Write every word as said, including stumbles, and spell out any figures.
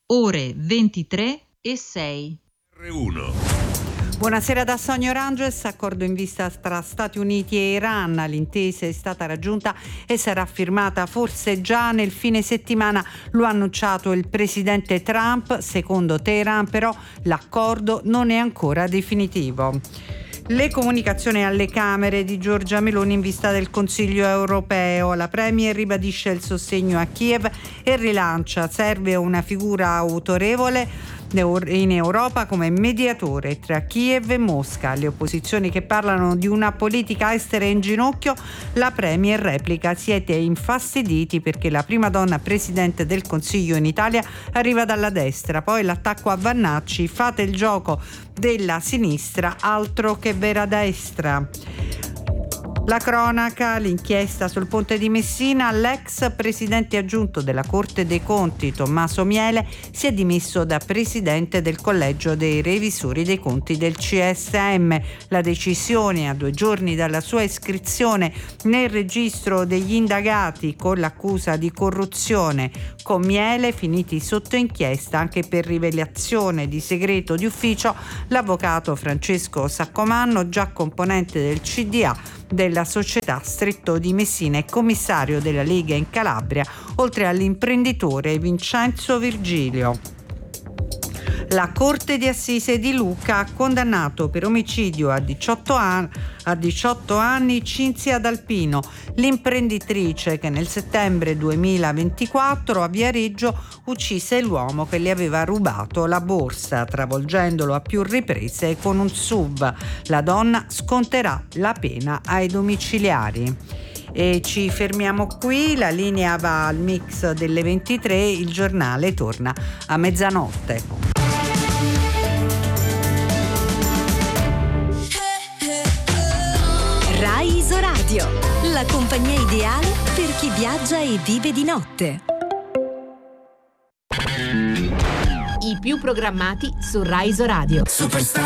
ore ventitré e sei. R uno. Buonasera da Sonia Oranges. Accordo in vista tra Stati Uniti e Iran. L'intesa è stata raggiunta e sarà firmata forse già nel fine settimana, lo ha annunciato il presidente Trump. Secondo Teheran però l'accordo non è ancora definitivo. Le comunicazioni alle Camere di Giorgia Meloni in vista del Consiglio europeo. La Premier ribadisce il sostegno a Kiev e rilancia: serve una figura autorevole in Europa come mediatore tra Kiev e Mosca. Le opposizioni che parlano di una politica estera in ginocchio, la Premier replica: siete infastiditi perché la prima donna presidente del Consiglio in Italia arriva dalla destra. Poi l'attacco a Vannacci: fate il gioco della sinistra, altro che vera destra. La cronaca, l'inchiesta sul ponte di Messina. L'ex presidente aggiunto della Corte dei Conti, Tommaso Miele, si è dimesso da presidente del Collegio dei Revisori dei Conti del C S M. La decisione, a due giorni dalla sua iscrizione nel registro degli indagati con l'accusa di corruzione, con Miele finiti sotto inchiesta anche per rivelazione di segreto di ufficio, l'avvocato Francesco Saccomanno, già componente del C D A della società Stretto di Messina e commissario della Lega in Calabria, oltre all'imprenditore Vincenzo Virgilio. La Corte di Assise di Lucca ha condannato per omicidio a diciotto anni, a diciotto anni Cinzia D'Alpino, l'imprenditrice che nel settembre duemilaventiquattro a Viareggio uccise l'uomo che le aveva rubato la borsa, travolgendolo a più riprese con un S U V. La donna sconterà la pena ai domiciliari. E ci fermiamo qui, la linea va al mix delle ventitré, il giornale torna a mezzanotte. Rai Isoradio, la compagnia ideale per chi viaggia e vive di notte. I più programmati su Rai Isoradio. Superstar.